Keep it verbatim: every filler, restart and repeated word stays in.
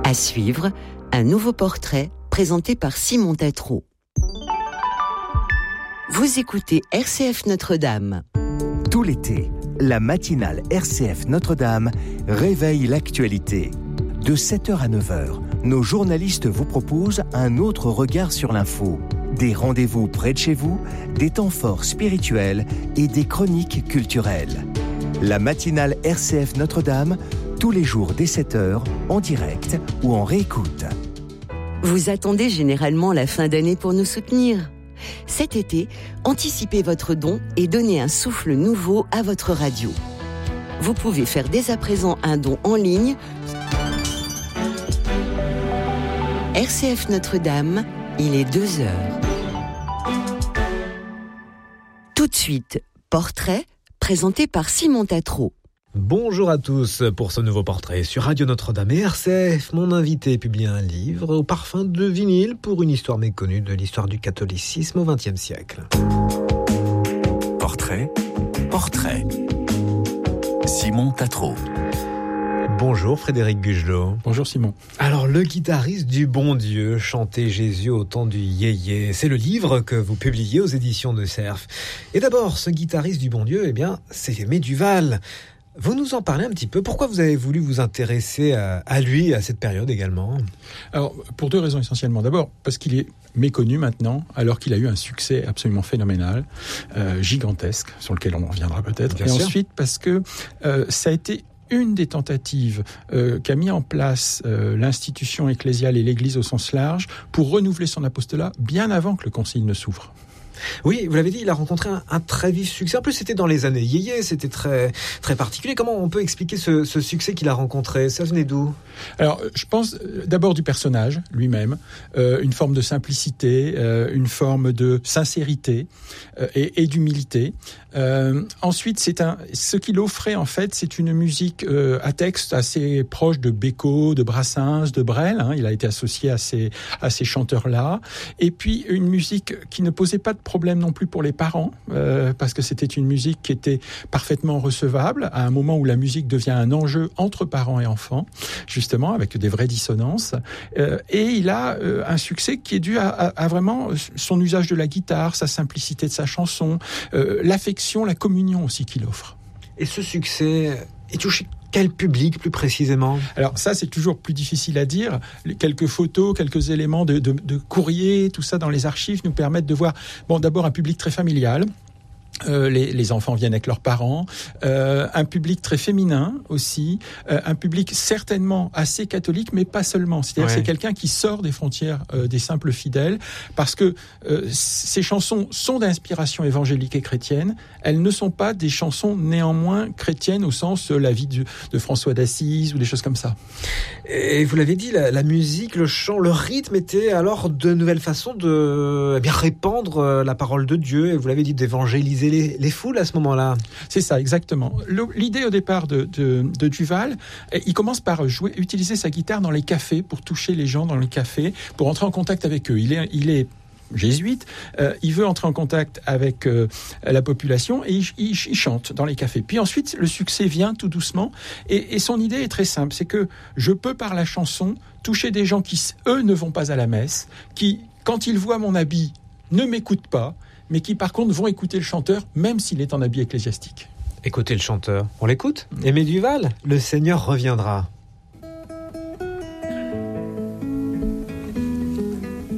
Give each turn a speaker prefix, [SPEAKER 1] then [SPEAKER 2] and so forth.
[SPEAKER 1] À suivre, un nouveau portrait présenté par Simon Tatro. Vous écoutez R C F Notre-Dame.
[SPEAKER 2] Tout l'été, la matinale R C F Notre-Dame réveille l'actualité. De sept heures à neuf heures, nos journalistes vous proposent un autre regard sur l'info. Des rendez-vous près de chez vous, des temps forts spirituels et des chroniques culturelles. La matinale R C F Notre-Dame, tous les jours dès sept heures, en direct ou en réécoute.
[SPEAKER 1] Vous attendez généralement la fin d'année pour nous soutenir. Cet été, anticipez votre don et donnez un souffle nouveau à votre radio. Vous pouvez faire dès à présent un don en ligne. R C F Notre-Dame, il est deux heures. Tout de suite, portrait présenté par Simon Tatro.
[SPEAKER 3] Bonjour à tous pour ce nouveau portrait sur Radio Notre-Dame et R C F. Mon invité publie un livre au parfum de vinyle pour une histoire méconnue de l'histoire du catholicisme au vingtième siècle.
[SPEAKER 4] Portrait, portrait. Simon Tatro.
[SPEAKER 3] Bonjour Frédéric Gugelot.
[SPEAKER 5] Bonjour Simon.
[SPEAKER 3] Alors, le guitariste du bon Dieu, chanter Jésus au temps du yéyé, c'est le livre que vous publiez aux éditions de Cerf. Et d'abord, ce guitariste du bon Dieu, eh bien, c'est Aimé Duval. Vous nous en parlez un petit peu. Pourquoi vous avez voulu vous intéresser à, à lui, à cette période également ?
[SPEAKER 5] Alors, pour deux raisons essentiellement. D'abord, parce qu'il est méconnu maintenant, alors qu'il a eu un succès absolument phénoménal, euh, gigantesque, sur lequel on en reviendra peut-être.
[SPEAKER 3] Bien
[SPEAKER 5] Et
[SPEAKER 3] sûr.
[SPEAKER 5] ensuite, parce que euh, ça a été une des tentatives euh, qu'a mis en place euh, l'institution ecclésiale et l'Église au sens large pour renouveler son apostolat bien avant que le concile ne s'ouvre.
[SPEAKER 3] Oui, vous l'avez dit, il a rencontré un, un très vif succès. En plus, c'était dans les années yéyé, c'était très, très particulier. Comment on peut expliquer ce, ce succès qu'il a rencontré ? Ça venait d'où ?
[SPEAKER 5] Alors, je pense d'abord du personnage lui-même, euh, une forme de simplicité, euh, une forme de sincérité euh, et, et d'humilité. Euh, ensuite, c'est un, ce qu'il offrait en fait, c'est une musique euh, à texte assez proche de Bécaud, de Brassens, de Brel. Hein, il a été associé à ces, à ces chanteurs-là. Et puis une musique qui ne posait pas de problème non plus pour les parents, euh, parce que c'était une musique qui était parfaitement recevable à un moment où la musique devient un enjeu entre parents et enfants, justement avec des vraies dissonances. Euh, et il a euh, un succès qui est dû à, à, à vraiment son usage de la guitare, sa simplicité de sa chanson, euh, l'affection, la communion aussi qu'il offre.
[SPEAKER 3] Et ce succès est touché quel public plus précisément ?
[SPEAKER 5] Alors ça, c'est toujours plus difficile à dire. Quelques photos, quelques éléments de, de, de courrier, tout ça dans les archives nous permettent de voir, bon, d'abord un public très familial. Euh, les, les enfants viennent avec leurs parents, euh, un public très féminin aussi, euh, un public certainement assez catholique, mais pas seulement. C'est-à-dire
[SPEAKER 3] ouais.
[SPEAKER 5] que c'est quelqu'un qui sort des frontières euh, des simples fidèles, parce que euh, ces chansons sont d'inspiration évangélique et chrétienne. Elles ne sont pas des chansons néanmoins chrétiennes au sens euh, la vie de, de François d'Assise ou des choses comme ça.
[SPEAKER 3] Et vous l'avez dit, la, la musique, le chant, le rythme étaient alors de nouvelles façons de eh bien répandre la parole de Dieu. Et vous l'avez dit, d'évangéliser Les, les foules à ce moment-là.
[SPEAKER 5] C'est ça, exactement. Le, l'idée au départ de, de, de Duval, il commence par jouer, utiliser sa guitare dans les cafés pour toucher les gens dans les cafés, pour entrer en contact avec eux. Il est, il est jésuite, euh, il veut entrer en contact avec euh, la population et il, il, il chante dans les cafés. Puis ensuite, le succès vient tout doucement et, et son idée est très simple, c'est que je peux par la chanson toucher des gens qui, eux, ne vont pas à la messe, qui, quand ils voient mon habit, ne m'écoutent pas, mais qui par contre vont écouter le chanteur, même s'il est en habit ecclésiastique.
[SPEAKER 3] Écoutez le chanteur. On l'écoute ? Aimé Duval, le Seigneur reviendra.